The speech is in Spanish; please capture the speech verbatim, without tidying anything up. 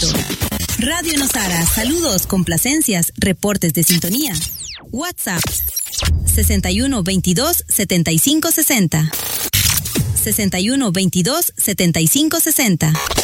Quito. Radio Nosara, saludos, complacencias, reportes de sintonía. WhatsApp sesenta y uno veintidós setenta y cinco sesenta. sesenta y uno veintidós setenta y cinco sesenta.